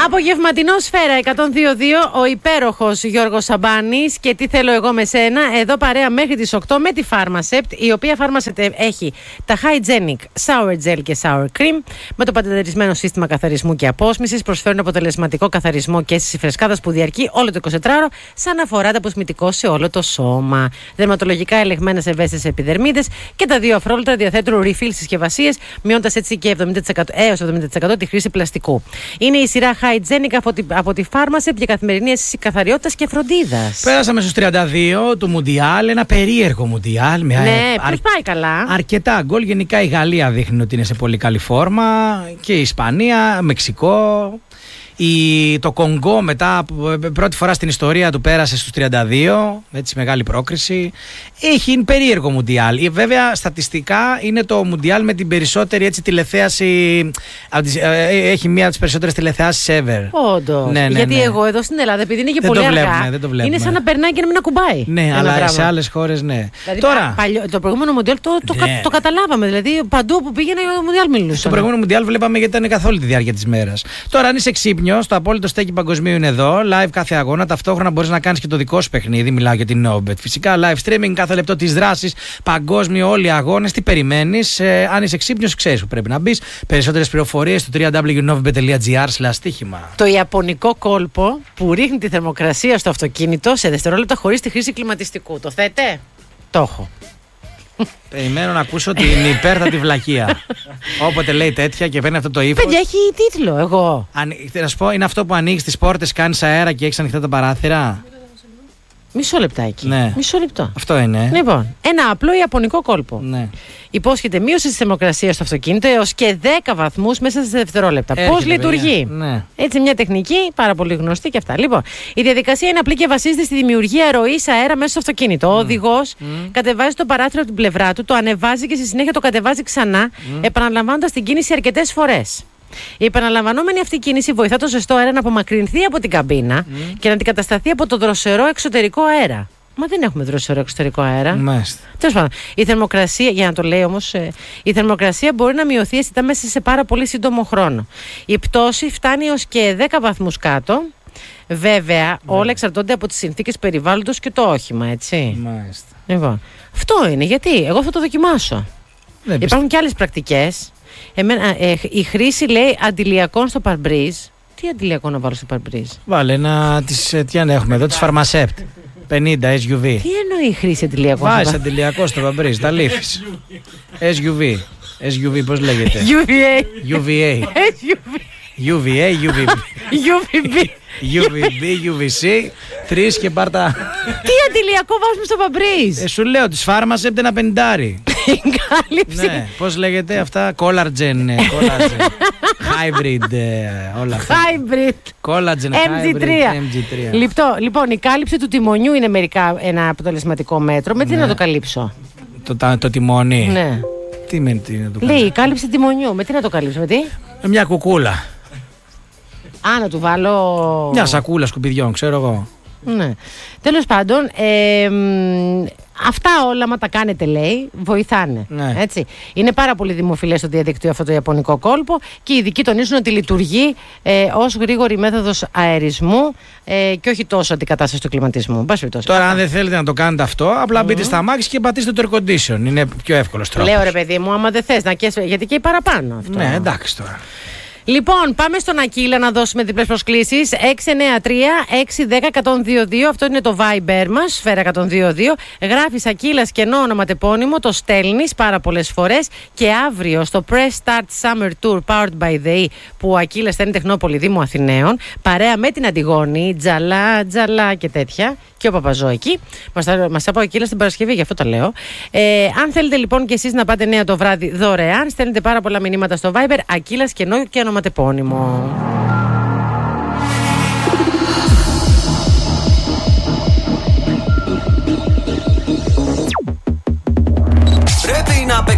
Απογευματινό Σφαίρα 102.2, ο υπέροχος Γιώργος Σαμπάνης και τι θέλω εγώ με σένα. Εδώ παρέα μέχρι τις 8 με τη Pharmacept, η οποία Pharmacept έχει τα Hygienic Sour Gel και Sour Cream με το πατεντερισμένο σύστημα καθαρισμού και απόσμησης. Προσφέρουν αποτελεσματικό καθαρισμό και αίσθηση φρεσκάδας που διαρκεί όλο το 24ωρο, σαν να φοράτε αποσμητικό σε όλο το σώμα. Δερματολογικά ελεγμένες ευαίσθητες επιδερμίδες και τα δύο αφρόλουτρα διαθέτουν refill συσκευασίες, μειώντας έτσι και 70% έως 70% τη χρήση πλαστικού. Είναι η σειρά Hygienic από τη Pharmacept για καθημερινή αίσθηση καθαριότητας και φροντίδας. Πέρασαμε στους 32 του Μουντιάλ, ένα περίεργο Μουντιάλ. Ναι, ποιος πάει καλά. Αρκετά γκολ. Γενικά η Γαλλία δείχνει ότι είναι σε πολύ καλή φόρμα και η Ισπανία, Μεξικό. Το Κονγκό μετά πρώτη φορά στην ιστορία του πέρασε στους 32, έτσι μεγάλη πρόκριση. Είναι περίεργο Μουντιάλ. Βέβαια στατιστικά είναι το Μουντιάλ με την περισσότερη έτσι, τηλεθέαση. Έχει μία από τις περισσότερες τηλεθεάσεις ever. Όντως. Ναι, γιατί εγώ εδώ στην Ελλάδα, επειδή είναι και πολύ αργά, δεν το βλέπουμε. Είναι σαν να περνάει και να μην ακουμπάει. Ναι, αλλά σε άλλες χώρες ναι. Δηλαδή, τώρα, το προηγούμενο Μουντιάλ το καταλάβαμε. Δηλαδή παντού που πήγαινε ο Μουντιάλ μιλούσε. Το προηγούμενο Μουντιάλ βλέπαμε γιατί ήταν καθ' όλη τη διάρκεια της μέρας. Τώρα αν είσαι ξύπνιο, το απόλυτο στέκι παγκοσμίου είναι εδώ. Live κάθε αγώνα. Ταυτόχρονα μπορείς να κάνεις και το δικό σου παιχνίδι. Μιλάω για την Nobet. Φυσικά live streaming κάθε λεπτό της δράσης. Παγκόσμιο όλοι οι αγώνες. Τι περιμένεις. Αν είσαι ξύπνιος, ξέρεις που πρέπει να μπεις. Περισσότερες πληροφορίες στο www.nobet.gr/στοίχημα. Το ιαπωνικό κόλπο που ρίχνει τη θερμοκρασία στο αυτοκίνητο σε δευτερόλεπτα χωρίς τη χρήση κλιματιστικού. Το θέτε? Το έχω. Περιμένω να ακούσω την υπέρτατη βλακεία. Όποτε λέει τέτοια και παίρνει αυτό το ύφος. Παιδιά, έχει τίτλο, εγώ. Θα σου πω, είναι αυτό που ανοίγεις τις πόρτες, κάνεις αέρα και έχεις ανοιχτά τα παράθυρα. Μισό λεπτάκι. Ναι. Μισό λεπτό. Αυτό είναι. Λοιπόν, ένα απλό ιαπωνικό κόλπο. Ναι. Υπόσχεται μείωση της θερμοκρασίας στο αυτοκίνητο έως και 10 βαθμούς μέσα σε δευτερόλεπτα. Πώς λειτουργεί? Ναι. Έτσι, μια τεχνική πάρα πολύ γνωστή και αυτά. Λοιπόν, η διαδικασία είναι απλή και βασίζεται στη δημιουργία ροής αέρα μέσα στο αυτοκίνητο. Ο οδηγός κατεβάζει το παράθυρο από την πλευρά του, το ανεβάζει και στη συνέχεια το κατεβάζει ξανά, επαναλαμβάνοντας την κίνηση αρκετές φορές. Η επαναλαμβανόμενη αυτή κίνηση βοηθά το ζεστό αέρα να απομακρυνθεί από την καμπίνα και να αντικατασταθεί από το δροσερό εξωτερικό αέρα. Μα δεν έχουμε δροσερό εξωτερικό αέρα. Μάλιστα. Τέλος πάντων, η θερμοκρασία, για να το λέει όμως, η θερμοκρασία μπορεί να μειωθεί αισθητά μέσα σε πάρα πολύ σύντομο χρόνο. Η πτώση φτάνει έως και 10 βαθμούς κάτω. Βέβαια, όλα εξαρτώνται από τις συνθήκες περιβάλλοντος και το όχημα, έτσι. Μάλιστα. Λοιπόν, αυτό είναι. Γιατί εγώ θα το δοκιμάσω. Υπάρχουν και άλλες πρακτικές. Η χρήση λέει αντιλιακών στο παρμπρίζ. Τι αντιλιακό να βάλω στο παρμπρίζ? Βάλε ένα. Τι αν έχουμε εδώ, τη Pharmacept 50 SUV. Τι εννοεί η χρήση αντιλιακών? Βάζεις αντιλιακό στο παρμπρίζ, τα λύφεις. SUV, πώς λέγεται? UVA. UVB, UVC, 3 και πάρτα. Τι αντιλιακό βάζουμε στο παμπρίζ? Σου λέω της Pharmacept ένα 50. Κάλυψη. Ναι, πώς λέγεται αυτά? Collagen. Hybrid. Όλα αυτά. Collagen MG3. Λοιπόν, η κάλυψη του τιμονιού είναι μερικά ένα αποτελεσματικό μέτρο. Με τι να το καλύψω? Το τιμόνι. Ναι. Τι με τι να το καλύψω? Λέει η κάλυψη τιμονιού. Με τι να το καλύψω? Με τι? Με μια κουκούλα. Να του βάλω μια σακούλα σκουπιδιών, ξέρω εγώ. Ναι. Τέλος πάντων, αυτά όλα, άμα τα κάνετε, λέει, βοηθάνε. Ναι. Έτσι. Είναι πάρα πολύ δημοφιλές στο διαδικτύο αυτό το ιαπωνικό κόλπο και οι ειδικοί τονίζουν ότι λειτουργεί ως γρήγορη μέθοδος αερισμού και όχι τόσο αντικατάσταση του κλιματισμού. Τώρα, αν δεν θέλετε να το κάνετε αυτό, απλά μπείτε στα μάξι και πατήστε το air condition. Είναι πιο εύκολος τρόπος. Λέω, ρε παιδί μου, άμα δεν θες να καίσεις, γιατί και παραπάνω αυτό. Ναι, εντάξει τώρα. Λοιπόν, πάμε στον Ακύλα να δώσουμε διπλές προσκλήσεις. 693-610-122. Αυτό είναι το Viber μας, Σφαίρα 122. Γράφεις Ακύλας κενό ονοματεπώνυμο, το στέλνεις πάρα πολλές φορές. Και αύριο στο Press Start Summer Tour Powered by the E, που ο Ακύλας στέλνει Τεχνόπολη Δήμου Αθηναίων, παρέα με την Αντιγόνη, Τζαλά και τέτοια, και ο Παπαζό εκεί. Μας είπε ο Ακύλας την Παρασκευή, γι' αυτό το λέω. Αν θέλετε λοιπόν και εσείς να πάτε νέα το βράδυ δωρεάν, στέλνετε πάρα πολλά μηνύματα στο Viber, Ακύλας κενό και ονοματεπώνυμο.